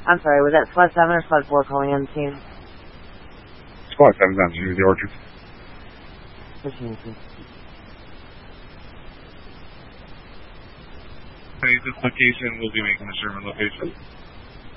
I'm sorry, was that Squad 7 or Squad 4 calling in the scene? Squad 7's on the orchard. Proceed, please. This location will be making the Sherman location.